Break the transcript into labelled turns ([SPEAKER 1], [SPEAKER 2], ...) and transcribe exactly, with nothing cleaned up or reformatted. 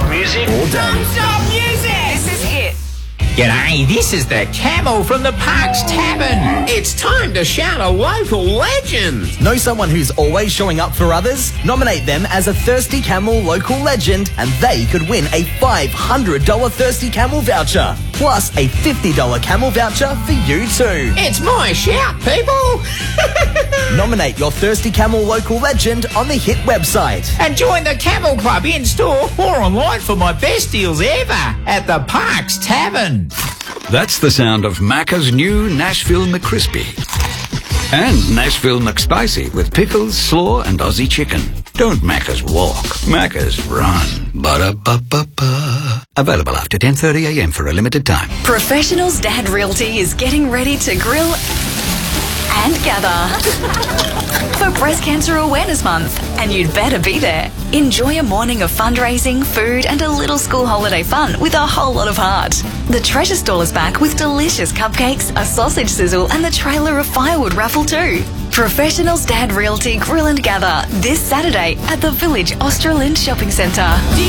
[SPEAKER 1] Non-stop music.
[SPEAKER 2] All day.
[SPEAKER 3] Non-stop music! This is it.
[SPEAKER 4] G'day, this is the Camel from the Parks Tavern.
[SPEAKER 1] It's time to shout a local legend.
[SPEAKER 2] Know someone who's always showing up for others? Nominate them as a Thirsty Camel local legend and they could win a five hundred dollars Thirsty Camel voucher. Plus a fifty dollars Camel voucher for you too.
[SPEAKER 4] It's my shout, people.
[SPEAKER 2] Nominate your Thirsty Camel local legend on the Hit website.
[SPEAKER 4] And join the Camel Club in-store or online for my best deals ever at the Parks Tavern.
[SPEAKER 5] That's the sound of Macca's new Nashville McCrispy. And Nashville McSpicy with pickles, slaw and Aussie chicken. Don't Macca's walk, Macca's run. Ba-da-ba-ba-ba. Available after ten thirty a m for a limited time.
[SPEAKER 6] Professionals Dad Realty is getting ready to grill and gather for Breast Cancer Awareness Month, and you'd better be there. Enjoy a morning of fundraising, food and a little school holiday fun with a whole lot of heart. The Treasure Stall is back with delicious cupcakes, a sausage sizzle and the trailer of firewood raffle too. Professionals Dad Realty Grill and Gather this Saturday at the Village Australind Shopping Centre.